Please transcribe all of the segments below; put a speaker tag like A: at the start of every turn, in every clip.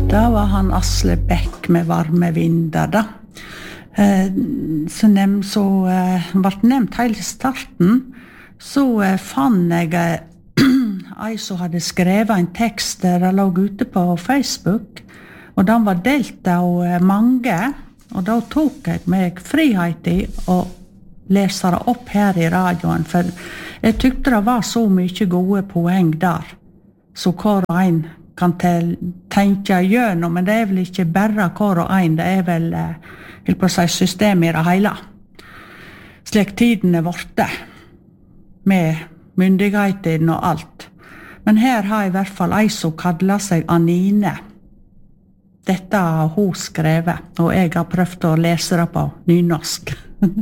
A: Da var han Asle Bæk med Varme vinder da. Så ble nevnt helt I starten, så fann jeg ei som hadde skrevet en tekst der det lå ute på Facebook, og den var delt av mange, og da tok jeg meg frihet I å lese det opp her I radioen, for jeg tykte det var så mye gode poeng der, så hver og en kan tenke gjennom, men det vel ikke bare hver og en, det vel på å si system I det hele. Slik tiden vorte, med myndigheten og alt. Men her har I hvert fall ei som kallar seg Anine. Dette har hun skrevet, og jeg har prøvd å lese det på nynorsk.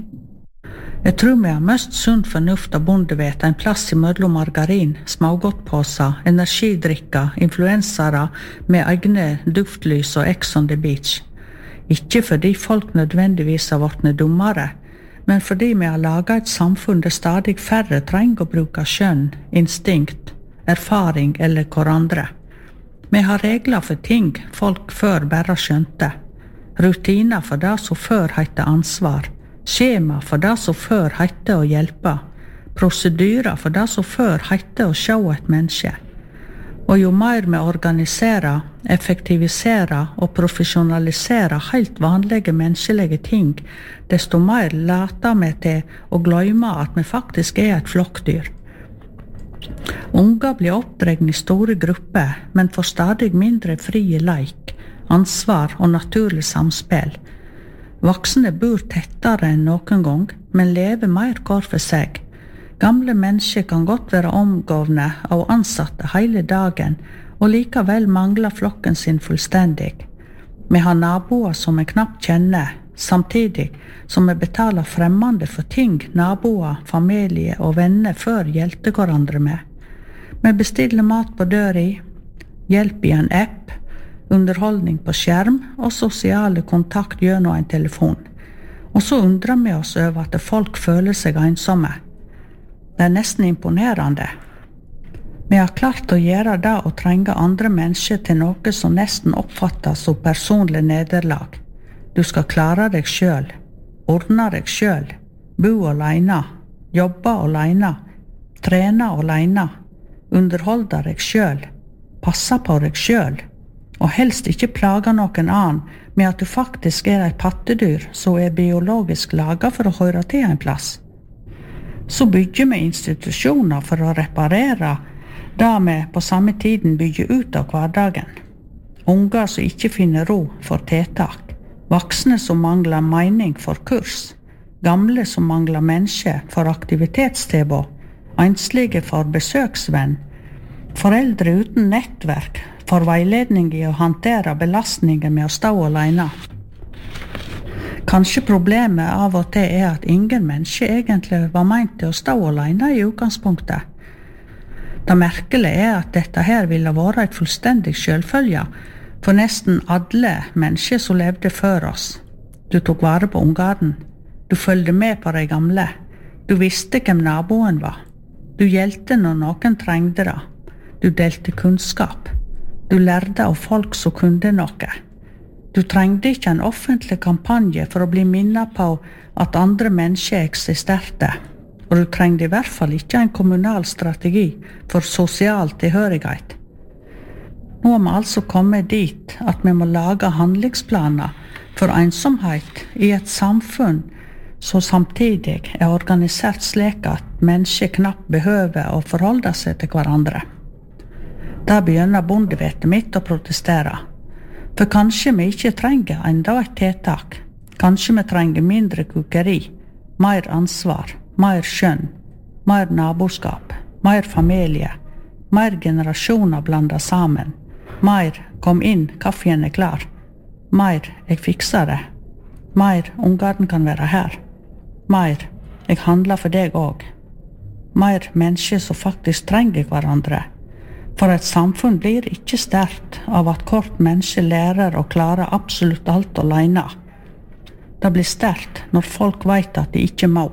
A: Jeg tror vi har mest sunn fornuft og bondevet en plass I mellom margarin, smågodtpåser, energidrikker, influensere med egne duftlys og Ex on the Beach. Ikke fordi folk nødvendigvis har vært dummere, men fordi vi har laget et samfunn der stadig færre trenger å bruke skjønn, instinkt, erfaring eller hverandre. Vi har regler for ting folk før bare skjønte. Rutiner for det som før hette ansvar. Skjema for det som før hette å hjelpe. Prosedyrer for det som før hette å se et menneske. Og jo mer vi organiserer, effektiviserer og profesjonaliserer helt vanlige menneskelige ting, desto mer later vi til å glemme at vi faktisk et flokkdyr. Unger blir oppdragne I store grupper, men får stadig mindre frie leik, ansvar og naturlig samspill. Voksne bor tettere enn noen gang, men lever mer hver for seg. Gamle mennesker kan godt være omgående og ansatte hele dagen, og likevel mangler flokken sin fullstendig. Vi har naboer som vi knapt kjenner, samtidig som vi betaler fremmede for ting naboer, familie og venner før hjelper hverandre med. Vi bestiller mat på døra, hjelp I en app, underholdning på skjerm og sosiale kontakt gjennom en telefon. Og så undrer vi oss over at folk føler seg ensomme. Det nesten imponerende. Vi har klart å gjøre det å trenge andre mennesker til noe som nesten oppfattes som personlig nederlag. Du skal klare deg selv, ordne deg selv, bo alene, jobbe alene, trene alene, underholde deg selv, passe på deg selv, og helst ikke plage noen annen med at du faktisk et pattedyr som biologisk laget for å høre til en plass. Så bygger vi institusjoner for å reparere det vi på samme tiden bygger ut av hverdagen. Unger som ikke finner ro for tiltak, voksne som mangler mening for kurs, gamle som mangler mennesker for aktivitetstilbud, enslige for besøksvenn, foreldre uten nettverk for veiledning I å håndtere belastningen med å stå alene. Kanskje problemet av og til at ingen mennesker egentlig var ment til å stå alene I utgangspunktet. Det merkelige at dette her ville være et fullstendig selvfølge for nesten alle mennesker som levde før oss. Du tok vare på ungene, du følgde med på de gamle, du visste hvem naboen var, du hjelpte når noen trengte det, du delte kunnskap, du lærte av folk som kunne noe. Du trengte ikke en offentlig kampanje for å bli minnet på at andre mennesker eksisterte, og du trengte I hvert fall ikke en kommunal strategi for sosial tilhørighet. Nå har vi altså kommet dit at vi må lage handlingsplaner for ensomhet I et samfunn som samtidig organisert slik at mennesker knapt behøver å forholde seg til hverandre. Da begynner bondevettet mitt å protestere. For kanskje vi ikke trenger enda et tiltak. Kanskje vi trenger mindre kukeri, mer ansvar, mer skjønn, mer naboskap, mer familie, mer generasjoner blandet sammen, mer kom inn, kaffen klar, mer jeg fikser det, mer ungene kan være her, mer jeg handler for deg også, mer mennesker som faktisk trenger hverandre. For et samfunn blir ikke sterkt av at hvert menneske lærer å klare absolutt alt alene. Det blir sterkt når folk vet at de ikke må.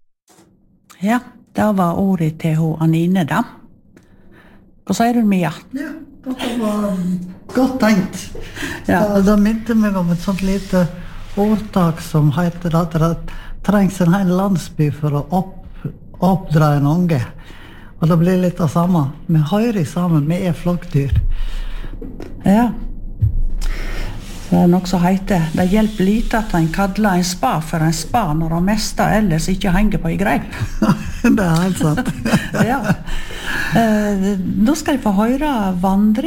A: Ja, det var ordet til Anine da. Hva sier du, Mia?
B: Ja, det var godt tenkt.
A: Ja.
B: Det minte meg om et sånt lite ordtak som heter at det trengs en hel landsby for å oppdra en unge. Og det blir litt det samme. Vi hører sammen, vi flokkdyr.
A: Ja. Det noe som heter, det hjelper lite at en kadler en spa for en spa når han meste ellers ikke henger på i greip.
B: Det helt sant.
A: Ja. Nå skal jeg få høre vandring.